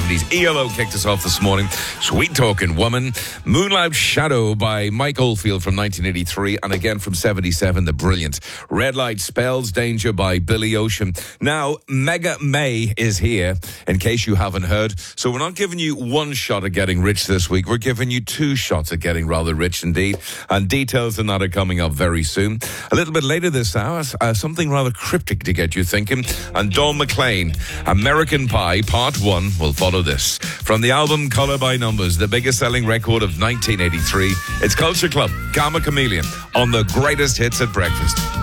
70s. ELO kicked us off this morning. Sweet Talking Woman. Moonlight Shadow by Mike Oldfield from 1983. And again from 77, the brilliant Red Light Spells Danger by Billy Ocean. Now, Mega May is here, in case you haven't heard. So we're not giving you one shot at getting rich this week. We're giving you two shots at getting rather rich indeed. And details on that are coming up very soon. A little bit later this hour, something rather cryptic to get you thinking. And Dawn McLean, American Pie Part 1 will follow this. From the album Colour by Numbers, the biggest selling record of 1983, it's Culture Club, Karma Chameleon, on the greatest hits at breakfast.